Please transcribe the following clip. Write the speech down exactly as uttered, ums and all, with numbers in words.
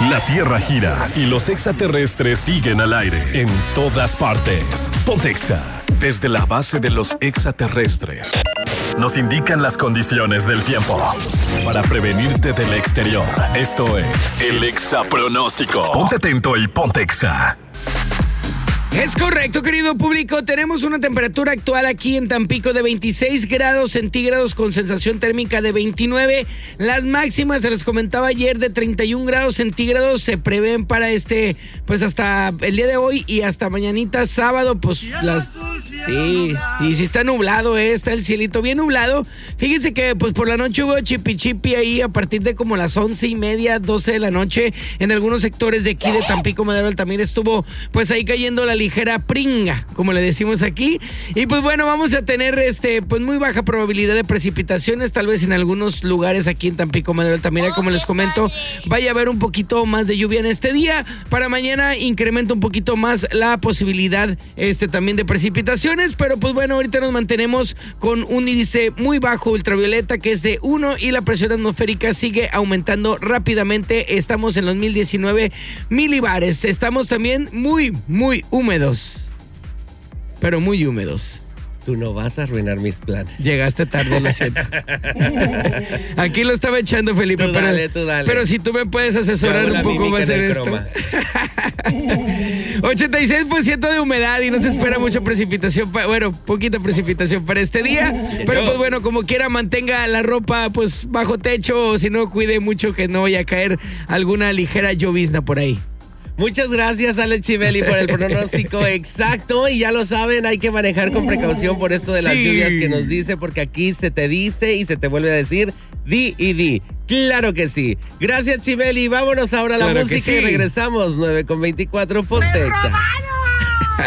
La Tierra gira y los extraterrestres siguen al aire en todas partes. Ponte Exa. Desde la base de los extraterrestres nos indican las condiciones del tiempo para prevenirte del exterior. Esto es el Exapronóstico. Ponte atento y ponte Exa. Es correcto, querido público. Tenemos una temperatura actual aquí en Tampico de veintiséis grados centígrados con sensación térmica de veintinueve. Las máximas, se les comentaba ayer, de treinta y un grados centígrados se prevén para este, pues hasta el día de hoy y hasta mañanita sábado, pues las... Sí, y si está nublado, eh, está el cielito bien nublado. Fíjense que pues por la noche hubo chipi chipi ahí a partir de como las once y media, doce de la noche. En algunos sectores de aquí de Tampico, Madero, Altamira estuvo pues ahí cayendo la ligera pringa, como le decimos aquí. Y pues bueno, vamos a tener este pues muy baja probabilidad de precipitaciones, tal vez en algunos lugares aquí en Tampico, Madero, Altamira, como les comento, vaya a haber un poquito más de lluvia en este día. Para mañana incrementa un poquito más la posibilidad este también de precipitaciones. Pero pues bueno, ahorita nos mantenemos con un índice muy bajo ultravioleta que es de uno y la presión atmosférica sigue aumentando rápidamente. Estamos en los mil diecinueve milibares. Estamos también muy, muy húmedos. Pero muy húmedos. Tú no vas a arruinar mis planes. Llegaste tarde, lo siento. Aquí lo estaba echando, Felipe. Tú pero, dale, tú dale. Pero si tú me puedes asesorar un poco más en esto. ochenta y seis por ciento de humedad y no se espera mucha precipitación. Pa, bueno, poquita precipitación para este día. Pero pues bueno, como quiera, mantenga la ropa pues bajo techo. O si no, cuide mucho que no vaya a caer alguna ligera llovizna por ahí. Muchas gracias, Alex Chivelli, por el pronóstico exacto. Y ya lo saben, hay que manejar con precaución por esto de las Sí. lluvias que nos dice, porque aquí se te dice y se te vuelve a decir di y di. Claro que sí. Gracias, Chivelli. Vámonos ahora a la Claro que música sí. y regresamos. nueve con veinticuatro, Ponte Exa.